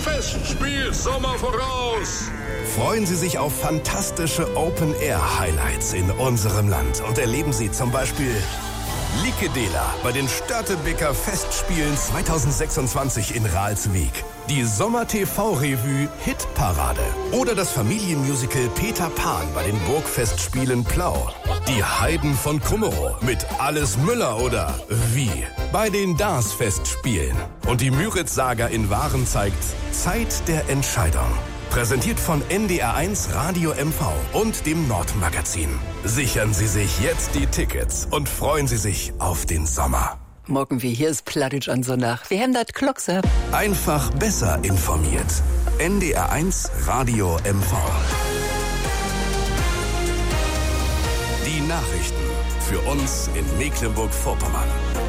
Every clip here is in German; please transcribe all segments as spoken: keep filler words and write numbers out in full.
Festspiel Sommer voraus. Freuen Sie sich auf fantastische Open-Air-Highlights in unserem Land und erleben Sie zum Beispiel Likedela bei den Störtebeker Festspielen zweitausendsechsundzwanzig in Ralswiek, die Sommer-T V-Revue Hitparade oder das Familienmusical Peter Pan bei den Burgfestspielen Plau, die Heiden von Kummerow mit Alles Müller oder Wie bei den Dars-Festspielen und die Müritz-Saga in Waren zeigt Zeit der Entscheidung. Präsentiert von N D R eins Radio M V und dem Nordmagazin. Sichern Sie sich jetzt die Tickets und freuen Sie sich auf den Sommer. Morgen wie hier ist Plattdeutsch an Sonntag. Wir haben das Klockse. Einfach besser informiert. N D R eins Radio M V. Die Nachrichten für uns in Mecklenburg-Vorpommern.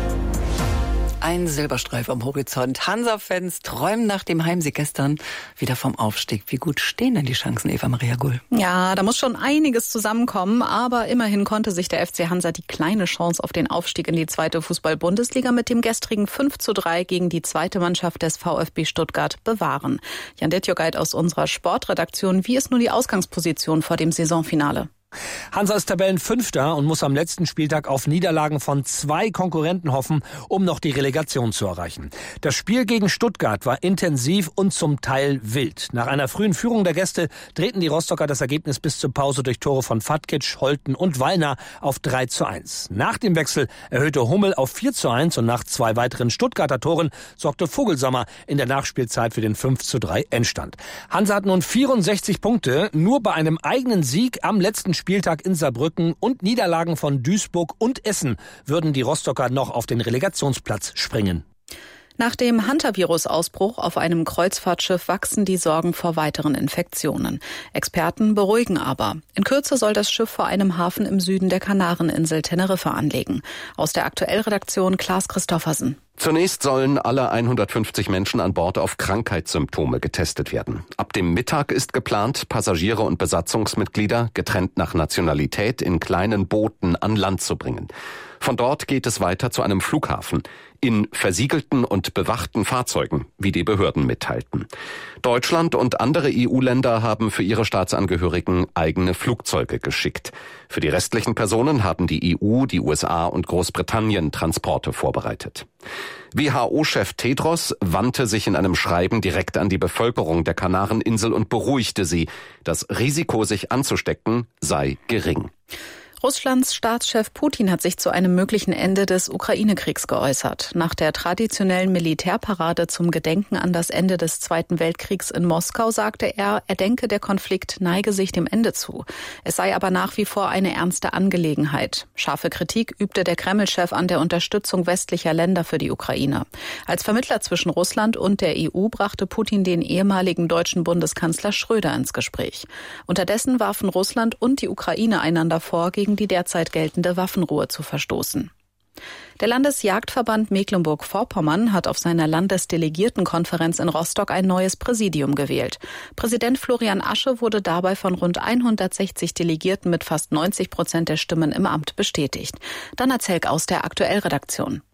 Ein Silberstreif am Horizont. Hansa-Fans träumen nach dem Heimsieg gestern wieder vom Aufstieg. Wie gut stehen denn die Chancen, Eva-Maria Gull? Ja, da muss schon einiges zusammenkommen, aber immerhin konnte sich der F C Hansa die kleine Chance auf den Aufstieg in die zweite Fußball-Bundesliga mit dem gestrigen fünf zu drei gegen die zweite Mannschaft des VfB Stuttgart bewahren. Jan Detjogait aus unserer Sportredaktion, wie ist nun die Ausgangsposition vor dem Saisonfinale? Hansa ist Tabellenfünfter und muss am letzten Spieltag auf Niederlagen von zwei Konkurrenten hoffen, um noch die Relegation zu erreichen. Das Spiel gegen Stuttgart war intensiv und zum Teil wild. Nach einer frühen Führung der Gäste drehten die Rostocker das Ergebnis bis zur Pause durch Tore von Fatkic, Holten und Wallner auf drei zu eins. Nach dem Wechsel erhöhte Hummel auf vier zu eins und nach zwei weiteren Stuttgarter Toren sorgte Vogelsammer in der Nachspielzeit für den fünf zu drei Endstand. Hansa hat nun vierundsechzig Punkte, nur bei einem eigenen Sieg am letzten Spiel Spieltag in Saarbrücken und Niederlagen von Duisburg und Essen würden die Rostocker noch auf den Relegationsplatz springen. Nach dem Hantavirus-Ausbruch auf einem Kreuzfahrtschiff wachsen die Sorgen vor weiteren Infektionen. Experten beruhigen aber. In Kürze soll das Schiff vor einem Hafen im Süden der Kanareninsel Teneriffa anlegen. Aus der Aktuellredaktion Klaas Christoffersen. Zunächst sollen alle hundertfünfzig Menschen an Bord auf Krankheitssymptome getestet werden. Ab dem Mittag ist geplant, Passagiere und Besatzungsmitglieder getrennt nach Nationalität in kleinen Booten an Land zu bringen. Von dort geht es weiter zu einem Flughafen in versiegelten und bewachten Fahrzeugen, wie die Behörden mitteilten. Deutschland und andere E U-Länder haben für ihre Staatsangehörigen eigene Flugzeuge geschickt. Für die restlichen Personen haben die E U, die U S A und Großbritannien Transporte vorbereitet. W H O-Chef Tedros wandte sich in einem Schreiben direkt an die Bevölkerung der Kanareninsel und beruhigte sie. Das Risiko, sich anzustecken, sei gering. Russlands Staatschef Putin hat sich zu einem möglichen Ende des Ukraine-Kriegs geäußert. Nach der traditionellen Militärparade zum Gedenken an das Ende des Zweiten Weltkriegs in Moskau sagte er, er denke, der Konflikt neige sich dem Ende zu. Es sei aber nach wie vor eine ernste Angelegenheit. Scharfe Kritik übte der Kreml-Chef an der Unterstützung westlicher Länder für die Ukraine. Als Vermittler zwischen Russland und der E U brachte Putin den ehemaligen deutschen Bundeskanzler Schröder ins Gespräch. Unterdessen warfen Russland und die Ukraine einander vor, gegen die derzeit geltende Waffenruhe zu verstoßen. Der Landesjagdverband Mecklenburg-Vorpommern hat auf seiner Landesdelegiertenkonferenz in Rostock ein neues Präsidium gewählt. Präsident Florian Asche wurde dabei von rund hundertsechzig Delegierten mit fast neunzig Prozent der Stimmen im Amt bestätigt. Dana Zelk aus der Aktuellredaktion.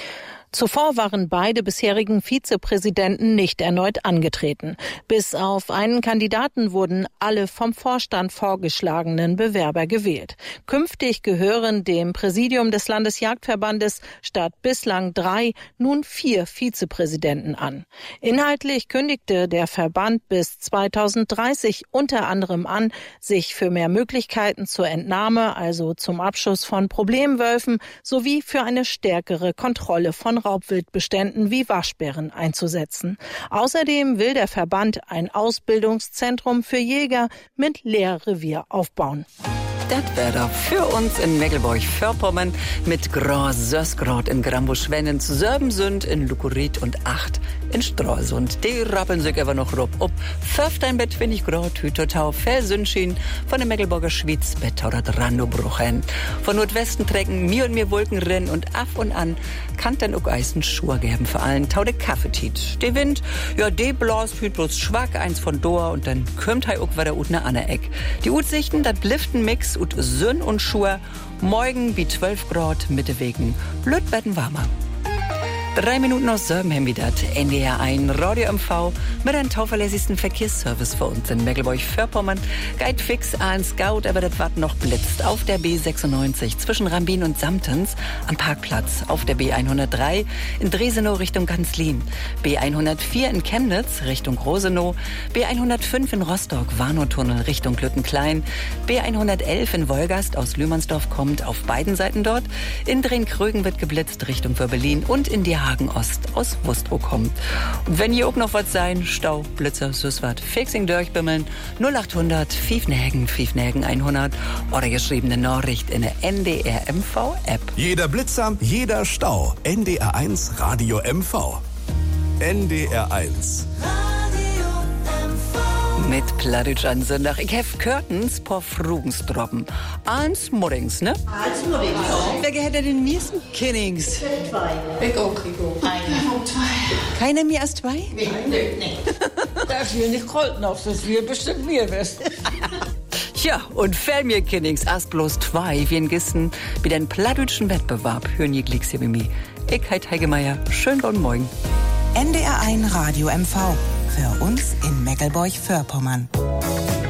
Zuvor waren beide bisherigen Vizepräsidenten nicht erneut angetreten. Bis auf einen Kandidaten wurden alle vom Vorstand vorgeschlagenen Bewerber gewählt. Künftig gehören dem Präsidium des Landesjagdverbandes statt bislang drei nun vier Vizepräsidenten an. Inhaltlich kündigte der Verband bis zweitausenddreißig unter anderem an, sich für mehr Möglichkeiten zur Entnahme, also zum Abschuss von Problemwölfen, sowie für eine stärkere Kontrolle von Raubwildbeständen wie Waschbären einzusetzen. Außerdem will der Verband ein Ausbildungszentrum für Jäger mit Lehrrevier aufbauen. Das wäre doch für uns in Mecklenburg-Vorpommern mit Grand Sösgrad in Grambusch-Schwennen, Sörbensund in Lukurit und acht in Stralsund. Die rappeln sich aber noch rob ob. Förftein bei zwanzig Grad, Hütotau, Felsünschien von der Mecklenburger Schweiz bei Taurat Randobruchen. Von Nordwesten trecken mir und mir Wolken rennen und af und an kann dann auch Eisen Schur geben, vor allem Tau der Kaffeetiet. Der Wind, ja, der blast hüt bloß schwack, eins von Dor und dann kömmt hei auch wieder ut ne Anne Eck. Die Utsichten, dat bliften Mix ut Sönn und Schur, morgen wie zwölf Grad, Mitte wegen blöd werden warmer. Drei Minuten aus Sörbenheim wieder. N D R eins Radio M V mit einem tauverlässigsten Verkehrsservice für uns in Mecklenburg-Vorpommern. Guide fix an Scout, aber das Watt noch blitzt. Auf der B sechsundneunzig zwischen Rambin und Samtens am Parkplatz. Auf der B hundertdrei in Dresenow Richtung Ganzlin. B hundertvier in Chemnitz Richtung Rosenow. B hundertfünf in Rostock Warnow-Tunnel Richtung Lüttenklein. B hundertelf in Wolgast aus Lühmannsdorf kommt auf beiden Seiten dort. In Drenkrögen wird geblitzt Richtung Förbelin und in die Hagen Ost aus Wustrow kommt. Und wenn hier auch noch was sein, Stau, Blitzer, Süßwart, Fixing durchbimmeln, null achthundert Fiefnägen, Fiefnägen hundert oder geschriebene Nachricht in der N D R M V App. Jeder Blitzer, jeder Stau. N D R eins Radio M V. N D R eins. Mit Plattdeutsch an Sonntag. Ich hef Curtains por Frugens droppen. Eins Muddings, ne? Eins Muddings, ja. Wer hätte den meisten Kinnings? Zwei. Ich auch, ich auch. Eine. Zwei. Keiner mehr als zwei? Nee, nee, nee. Das wir nicht Kolten auf, das wir bestimmt mehr wissen. Ja, und fäll mir Kinnings erst bloß zwei, wie in Gisten, mit einem plattdeutschen Wettbewerb. Hören ihr Glicks hier bei mir. Ich heit Heike Meier. Schönen guten Morgen. N D R eins Radio M V. Für uns in Mecklenburg-Vorpommern.